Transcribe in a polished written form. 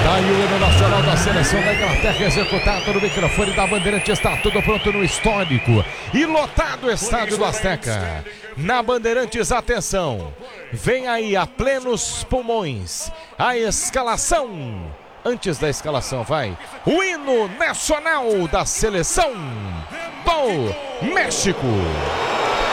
Aí o hino nacional da seleção da Inglaterra executado no microfone da Bandeirantes. Está tudo pronto no histórico e lotado o estádio do Azteca. Na Bandeirantes, atenção, vem aí a plenos pulmões a escalação. Antes da escalação vai o hino nacional da seleção do México.